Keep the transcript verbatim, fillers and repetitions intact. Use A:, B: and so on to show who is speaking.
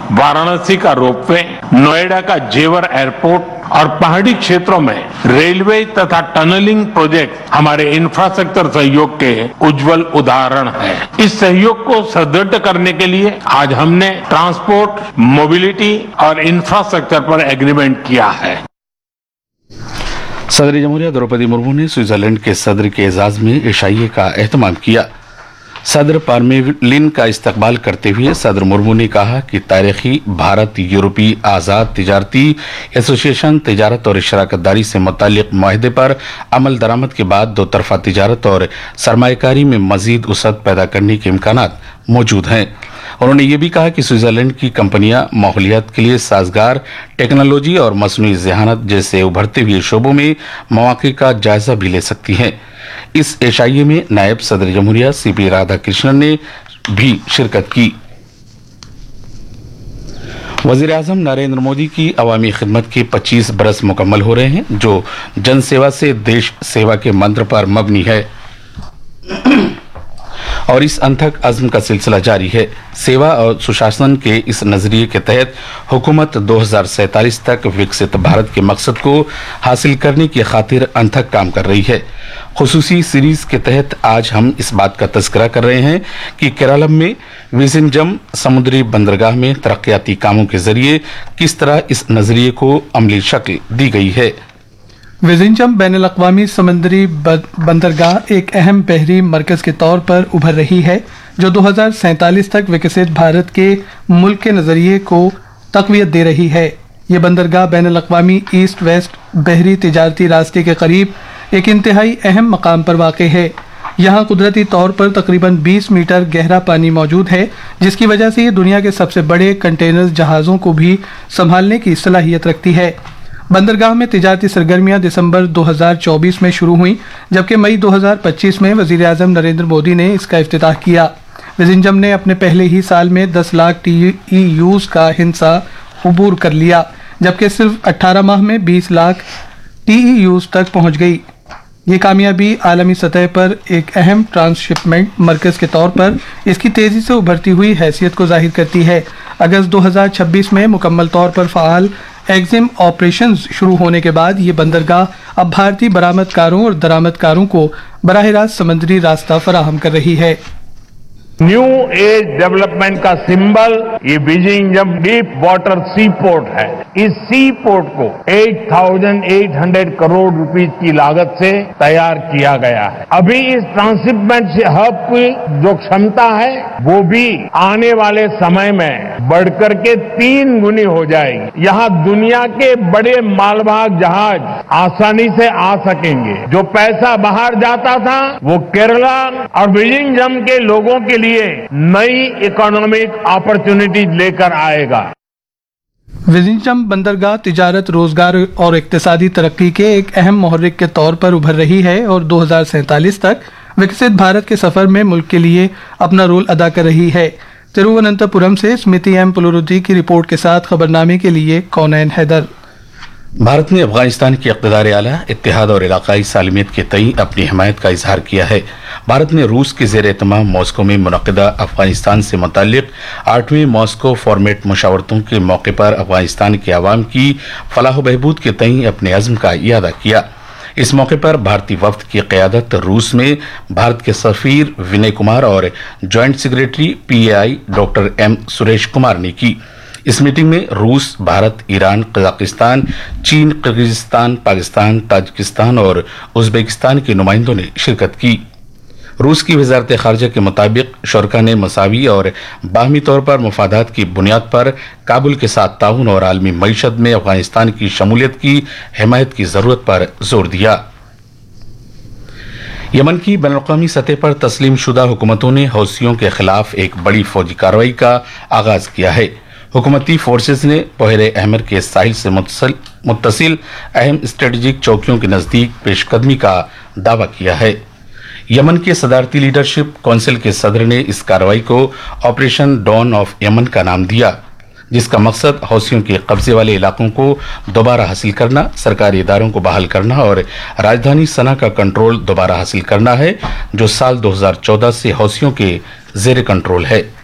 A: वाराणसी का रोपवे, नोएडा का जेवर एयरपोर्ट और पहाड़ी क्षेत्रों में रेलवे तथा टनलिंग प्रोजेक्ट हमारे इंफ्रास्ट्रक्चर सहयोग के उज्जवल उदाहरण हैं। इस सहयोग को सुदृढ़ करने के लिए आज हमने ट्रांसपोर्ट, मोबिलिटी और इंफ्रास्ट्रक्चर पर एग्रीमेंट किया है।
B: सदर जमहूरिया द्रौपदी मुर्मू ने स्विट्जरलैंड के सदर के एजाज में एशाइये का एहतमाम किया। सदर पार्मेलिन का इस्तकबाल करते हुए सदर मुर्मू ने कहा कि तारीखी भारत यूरोपीय आज़ाद तिजारती एसोसिएशन तिजारत और शराकतदारी से मुताल्लिक माहिदे पर अमल दरामद के बाद दो तरफा तिजारत और सरमायाकारी में मजीद वसअत पैदा करने के इम्कानात मौजूद हैं। उन्होंने ये भी कहा कि स्विट्जरलैंड की कंपनियां माहौलियात के लिए साजगार टेक्नोलॉजी और मसनूई ज़हानत जैसे उभरते हुए शोबों में मौके का जायजा भी ले सकती हैं। इस एशाइये में नायब सदर जमहूरिया सी पी राधाकृष्णन ने भी शिरकत की। वज़ीर आज़म नरेंद्र मोदी की अवामी खिदमत के पच्चीस बरस मुकम्मल हो रहे हैं, जो जन सेवा से देश सेवा के मंत्र पर मबनी है और इस अनथक अज़्म का सिलसिला जारी है। सेवा और सुशासन के इस नजरिए के तहत हुकूमत दो हजार सैंतालीस तक विकसित भारत के मकसद को हासिल करने की खातिर अनथक काम कर रही है। खुसूसी सीरीज के तहत आज हम इस बात का तज़किरा कर रहे हैं कि केरलम में विज़िंजम समुद्री बंदरगाह में तरक्याती कामों के जरिए किस तरह इस नजरिए को अमली शक्ल दी गई है।
C: विज़िंजम बैनुल-अक़वामी समुद्री बंदरगाह एक अहम बहरी मरकज के तौर पर उभर रही है, जो दो हजार सैंतालीस तक विकसित भारत के मुल्क के नज़रिए को तक़वियत दे रही है। ये बंदरगाह बैनुल-अक़वामी ईस्ट वेस्ट बहरी तिजारती रास्ते के करीब एक इंतहाई अहम मकाम पर वाक़ है। यहाँ कुदरती तौर पर तकरीबन बीस मीटर गहरा पानी मौजूद है, जिसकी वजह से ये दुनिया के सबसे बड़े कंटेनर जहाज़ों को भी संभालने की सलाहियत रखती है। बंदरगाह में तिजारती सरगर्मियां दिसंबर दो हजार चौबीस में शुरू हुई, जबकि मई दो हजार पच्चीस में वज़ीर आज़म नरेंद्र मोदी ने इसका इफ्तिताह किया। विज़िंजम ने अपने पहले ही साल में दस लाख टी ई यूज़ का हिस्सा अबूर कर लिया, जबकि सिर्फ अठारह माह में बीस लाख टी ई यूज़ तक पहुंच गई। ये कामयाबी आलमी सतह पर एक अहम ट्रांसशिपमेंट मरकज़ के तौर पर इसकी तेज़ी से उभरती हुई हैसियत को जाहिर करती है। अगस्त दो हजार छब्बीस में मुकम्मल तौर पर फ़ाल एग्जिम ऑपरेशंस शुरू होने के बाद ये बंदरगाह अब भारतीय बरामदकारों और दरामदकारों को बराह रास्त समुद्री रास्ता फराहम कर रही है।
A: न्यू एज डेवलपमेंट का सिंबल ये विज़िंजम डीप वाटर सी पोर्ट है। इस सी पोर्ट को अठारह सौ करोड़ रुपीस की लागत से तैयार किया गया है। अभी इस ट्रांसशिपमेंट हब की जो क्षमता है वो भी आने वाले समय में बढ़कर के तीन गुनी हो जाएगी। यहाँ दुनिया के बड़े मालवाहक जहाज आसानी से आ सकेंगे। जो पैसा बाहर जाता था वो केरला और विज़िंजम के लोगों के लिए नई इकोनॉमिक अपॉर्चुनिटीज लेकर आएगा।
C: विज़िंजम बंदरगाह तिजारत, रोजगार और इक्तिसादी तरक्की के एक अहम मुहर्रिक के तौर पर उभर रही है और दो हजार सैंतालीस तक विकसित भारत के सफर में मुल्क के लिए अपना रोल अदा कर रही है। तिरुवनंतपुरम से स्मृति एम पुलुरुद्दी की रिपोर्ट के साथ खबरनामे के लिए कौनैन हैदर।
B: भारत ने अफगानिस्तान की इक़्तिदार आला, इत्तेहाद और इलाकाई सालमियत के तई अपनी हिमायत का इजहार किया है। भारत ने रूस के ज़ेर एहतमाम मॉस्को में मुनक़िदा अफगानिस्तान से मुताल्लिक़ आठवीं मॉस्को फॉर्मेट मुशावरतों के मौके पर अफगानिस्तान के अवाम की फलाह बहबूद के तई अपने अज़्म का इयादा किया। इस मौके पर भारतीय वफ्द की क़यादत रूस में भारत के सफ़ीर विनय कुमार और joint secretary P A I doctor M Suresh Kumar ने की। इस मीटिंग में रूस, भारत, ईरान, कजाकिस्तान, चीन, किर्गिस्तान, पाकिस्तान, ताजिकिस्तान और उज़्बेकिस्तान के नुमाइंदों ने शिरकत की। रूस की वज़ारत ख़ारजा के मुताबिक शरका ने मसावी और बाहमी तौर पर मफादात की बुनियाद पर काबुल के साथ ताउन और आलमी मईशत में अफगानिस्तान की शमूलियत की हिमायत की ज़रूरत पर जोर दिया। यमन की बैनुल-अक़वामी सतह पर तस्लीम शुदा हुकूमतों ने हौसियों के खिलाफ एक बड़ी फौजी कार्रवाई का आगाज किया है। हुकूमती फोर्सेज ने बहरे अहमर के साहिल से मुत्तसिल अहम स्ट्रेटेजिक चौकियों के नज़दीक पेशकदमी का दावा किया है। यमन के सदारती लीडरशिप काउंसिल के सदर ने इस कार्रवाई को ऑपरेशन डॉन ऑफ यमन का नाम दिया, जिसका मकसद हौसियों के कब्जे वाले इलाकों को दोबारा हासिल करना, सरकारी इदारों को बहाल करना और राजधानी सना का कंट्रोल दोबारा हासिल करना है, जो साल दो हजार चौदह से हौसियों के जेर कंट्रोल है।